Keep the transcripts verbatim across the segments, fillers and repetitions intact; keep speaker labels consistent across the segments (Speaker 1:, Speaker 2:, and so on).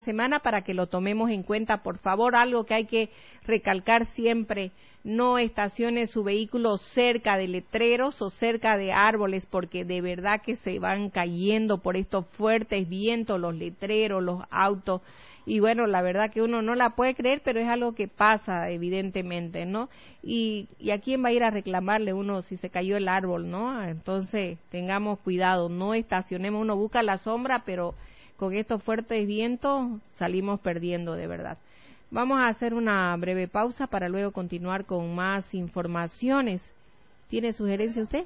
Speaker 1: semana para que lo tomemos en cuenta, por favor. Algo que hay que recalcar siempre: no estacione su vehículo cerca de letreros o cerca de árboles, porque de verdad que se van cayendo por estos fuertes vientos los letreros, los autos, y bueno, la verdad que uno no la puede creer, pero es algo que pasa evidentemente, ¿no? Y, y a quién va a ir a reclamarle uno si se cayó el árbol, ¿no? Entonces tengamos cuidado, no estacionemos, uno busca la sombra, pero con estos fuertes vientos salimos perdiendo de verdad. Vamos a hacer una breve pausa para luego continuar con más informaciones. ¿Tiene sugerencia usted?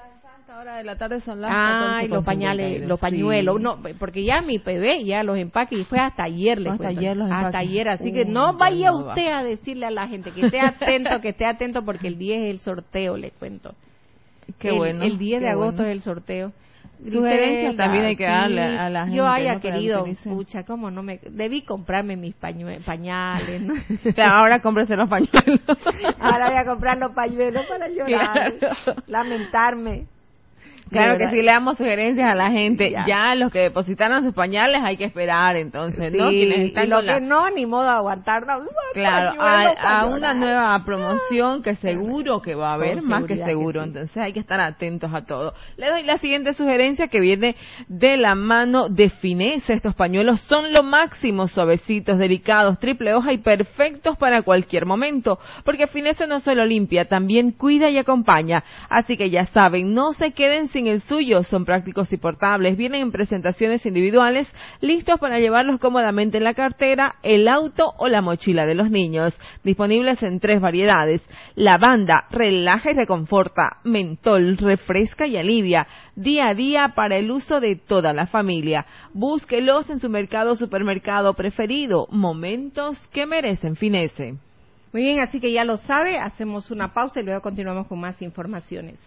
Speaker 2: A esta hora de la tarde son las
Speaker 1: Ay, los pañales, los pañuelos, sí. No, porque ya mi bebé ya los empaques y fue hasta ayer, le
Speaker 2: hasta
Speaker 1: cuento.
Speaker 2: ayer los
Speaker 1: hasta ayer, así uh, que no vaya no usted va. a decirle a la gente que esté atento, que esté atento, porque el diez es el sorteo, le cuento.
Speaker 2: Qué
Speaker 1: el,
Speaker 2: bueno.
Speaker 1: El diez
Speaker 2: de
Speaker 1: agosto
Speaker 2: bueno.
Speaker 1: es el sorteo.
Speaker 2: Sugerencias también hay que
Speaker 1: sí,
Speaker 2: darle a la gente.
Speaker 1: Yo haya
Speaker 2: ¿no?
Speaker 1: querido, pucha, cómo no me... Debí comprarme mis pañue, pañales, ¿no?
Speaker 2: Pero ahora cómprese los pañuelos.
Speaker 1: Ahora voy a comprar los pañuelos para llorar, claro. Lamentarme.
Speaker 2: Claro que sí, le damos sugerencias a la gente. Ya. ya los que depositaron sus pañales hay que esperar, entonces,
Speaker 1: sí,
Speaker 2: ¿no?
Speaker 1: Quienes están y lo la... que no, ni modo de aguantar. No,
Speaker 2: claro, a, a una nueva promoción que seguro que va a haber, más que seguro. Que sí. Entonces hay que estar atentos a todo. Le doy la siguiente sugerencia que viene de la mano de Finesse. Estos pañuelos son lo máximo, suavecitos, delicados, triple hoja y perfectos para cualquier momento. Porque Finesse no solo limpia, también cuida y acompaña. Así que ya saben, no se queden sin el suyo, son prácticos y portables, vienen en presentaciones individuales, listos para llevarlos cómodamente en la cartera, el auto o la mochila de los niños, disponibles en tres variedades: lavanda, relaja y reconforta; mentol, refresca y alivia, día a día para el uso de toda la familia. Búsquelos en su mercado o supermercado preferido, momentos que merecen Finesse.
Speaker 1: Muy bien, así que ya lo sabe, hacemos una pausa y luego continuamos con más informaciones.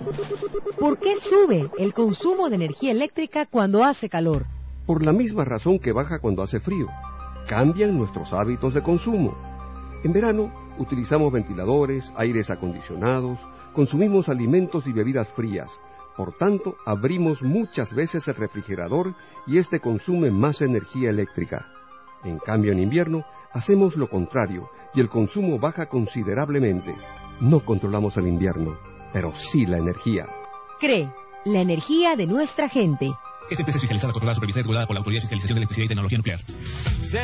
Speaker 3: ¿Por qué sube el consumo de energía eléctrica cuando hace calor?
Speaker 4: Por la misma razón que baja cuando hace frío. Cambian nuestros hábitos de consumo. En verano utilizamos ventiladores, aires acondicionados, consumimos alimentos y bebidas frías. Por tanto, abrimos muchas veces el refrigerador y este consume más energía eléctrica. En cambio, en invierno hacemos lo contrario y el consumo baja considerablemente. No controlamos el invierno, pero sí la energía.
Speaker 3: C R E, la energía de nuestra gente.
Speaker 5: Esta empresa es fiscalizada, controlada, supervisada y regulada por la Autoridad de Fiscalización de Electricidad y Tecnología Nuclear.